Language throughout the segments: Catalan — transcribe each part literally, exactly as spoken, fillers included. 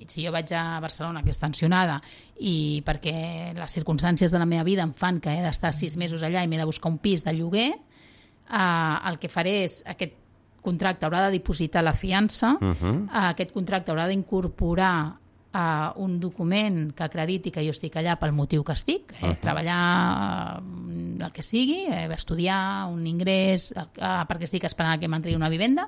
si jo vaig a Barcelona, que és tensionada, i perquè les circumstàncies de la meva vida em fan que he d'estar sis mesos allà i m'he de buscar un pis de lloguer, eh, el que faré és aquest contracte haurà de dipositar la fiança, uh-huh. eh, aquest contracte haurà d'incorporar Uh, un document que acrediti que jo estic allà pel motiu que estic, eh, uh-huh. treballar uh, el que sigui, eh, estudiar, un ingrés, uh, perquè estic esperant que m'entri una vivenda,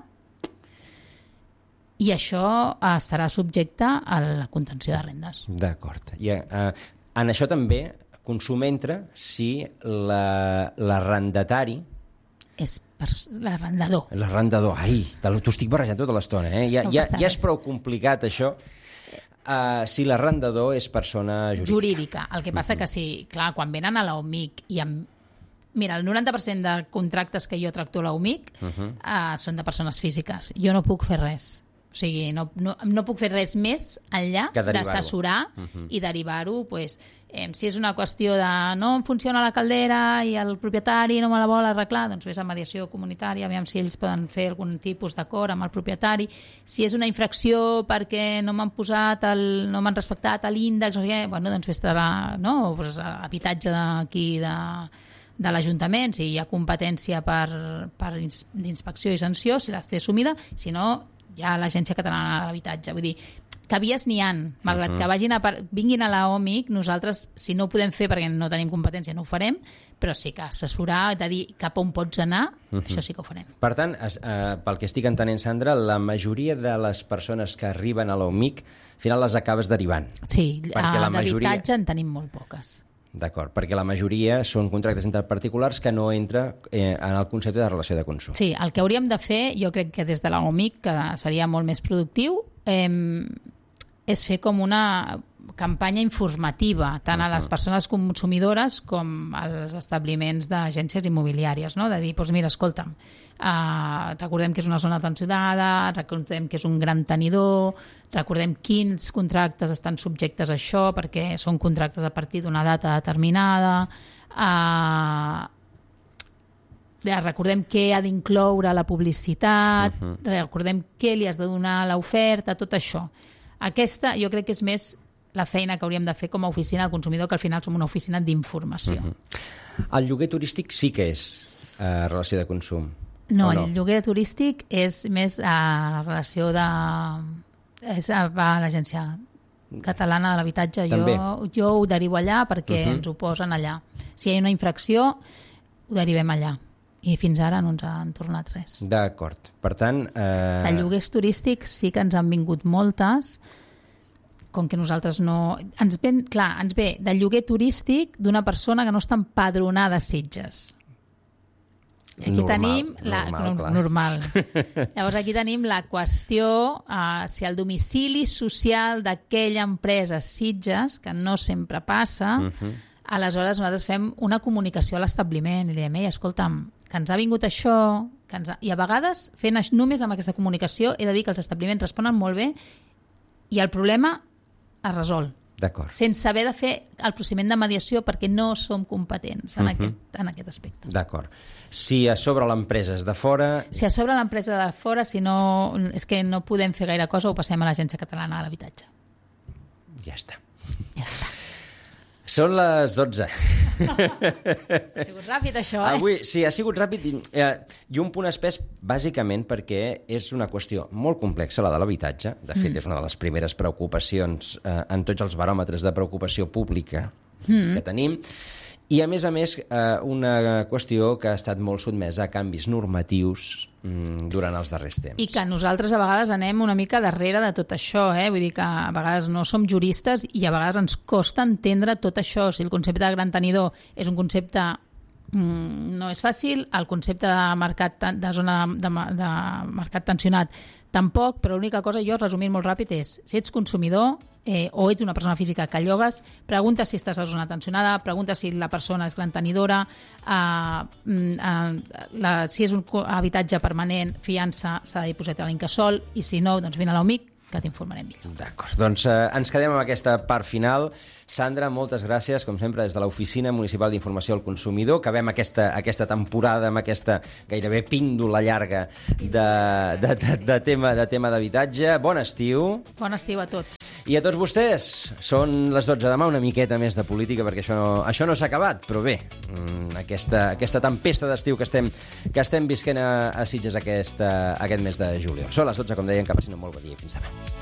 i això uh, estarà subjecte a la contenció de rendes. D'acord. I uh, en això també Consum entra si la, l'arrendatari és l'arrendador. L'arrendador. Ai, t'ho estic barrejant tota l'estona, eh? Ja, no ja, ja és prou complicat, això. Uh, si l'arrendador és persona jurídica. Jurídica. El que passa uh-huh. que sí, clar, quan venen a l'O M I C i amb... Mira, el noranta per cent de contractes que jo tracto a l'O M I C uh-huh. uh, són de persones físiques. Jo no puc fer res. O sigui, no, no, no puc fer res més enllà d'assessorar uh-huh. i derivar-ho, pues, eh, si és una qüestió de no em funciona la caldera i el propietari no me la vol arreglar, doncs vés a mediació comunitària, aviam si ells poden fer algun tipus d'acord amb el propietari. Si és una infracció perquè no m'han posat el, no m'han respectat l'índex, no sé què, bueno, doncs vés a no, pues, habitatge d'aquí de de l'Ajuntament, si hi ha competència per, per d'inspecció i sanció, si l'has té assumida, si no hi ha l'Agència Catalana de l'Habitatge. Vull dir, que vies n'hi ha, malgrat uh-huh. que vagin a, vinguin a la O M I C, nosaltres, si no ho podem fer perquè no tenim competència, no ho farem, però sí que assessorar, de dir cap on pots anar, uh-huh. això sí que ho farem. Per tant, es, eh, pel que estic entenent, Sandra, la majoria de les persones que arriben a la O M I C, al final les acabes derivant. Sí, d'habitatge majoria... en tenim molt poques. D'acord, perquè la majoria són contractes entre particulars que no entra eh, en el concepte de relació de consum. Sí, el que hauríem de fer, jo crec que des de la O M I C, que seria molt més productiu, eh, és fer com una campanya informativa, tant a les persones consumidores com als establiments d'agències immobiliàries, no? De dir, doncs mira, escolta'm, uh, recordem que és una zona tensionada, recordem que és un gran tenidor, recordem quins contractes estan subjectes a això, perquè són contractes a partir d'una data determinada, uh, recordem què ha d'incloure la publicitat, uh-huh. recordem què li has de donar a l'oferta, tot això. Aquesta jo crec que és més la feina que hauríem de fer com a oficina del consumidor, que al final som una oficina d'informació. Uh-huh. El lloguer turístic sí que és uh, relació de consum? No, no, el lloguer turístic és més a relació de... És a, a l'Agència Catalana de l'Habitatge. Jo, jo ho derivo allà perquè uh-huh. ens ho posen allà. Si hi ha una infracció, ho derivem allà. I fins ara no ens han tornat res. D'acord. Per tant... Eh... De lloguers turístics sí que ens han vingut moltes, com que nosaltres no... Ens ven, clar, ens ve de lloguer turístic d'una persona que no està empadronada a Sitges. I aquí normal, tenim la, normal, normal. Llavors aquí tenim la qüestió uh, si el domicili social d'aquella empresa Sitges, que no sempre passa, uh-huh. aleshores nosaltres fem una comunicació a l'establiment i li diem, ei, escolta'm, que ens ha vingut això, que ens ha... i a vegades fent només amb aquesta comunicació he de dir que els establiments responen molt bé i el problema es resol. D'acord. Sense haver de fer el procediment de mediació perquè no som competents en, uh-huh. aquest, en aquest aspecte. D'acord. Si a sobre l'empresa és de fora... Si a sobre l'empresa de fora, si no, és que no podem fer gaire cosa, ho passem a l'Agència Catalana de l'Habitatge. Ja està. Ja està. Són les dotze. Ha sigut ràpid, això, eh? Avui, sí, ha sigut ràpid i, eh, i un punt espès, bàsicament, perquè és una qüestió molt complexa, la de l'habitatge. De fet, mm. és una de les primeres preocupacions eh, en tots els baròmetres de preocupació pública mm. que tenim. I, a més a més, eh, una qüestió que ha estat molt sotmesa a canvis normatius mm, durant els darrers temps. I que nosaltres a vegades anem una mica darrere de tot això, eh? Vull dir que a vegades no som juristes i a vegades ens costa entendre tot això. Si el concepte de gran tenidor és un concepte mm, no és fàcil, el concepte de mercat de zona de, de mercat tensionat tampoc, però l'única cosa, jo resumint molt ràpid, és si ets consumidor eh, o ets una persona física que llogues, pregunta si estàs a zona tensionada, pregunta si la persona és gran tenidora, eh, eh, la, si és un habitatge permanent, fiança s'ha de dipositar a l'incasòl, i si no, doncs vine a l'O M I C, que t'informarem millor. D'acord, doncs eh, ens quedem amb aquesta part final. Sandra, moltes gràcies, com sempre, des de l'Oficina Municipal d'Informació al Consumidor. Acabem aquesta, aquesta temporada amb aquesta gairebé píndola llarga de, de, de, de tema de tema d'habitatge. Bon estiu. Bon estiu a tots. I a tots vostès, són les dotze demà, una miqueta més de política, perquè això no, això no s'ha acabat, però bé, aquesta, aquesta tempesta d'estiu que estem, que estem visquent a, a Sitges aquesta, aquest mes de juliol. Són les dotze, com deien, que passin un molt bon dia i fins demà.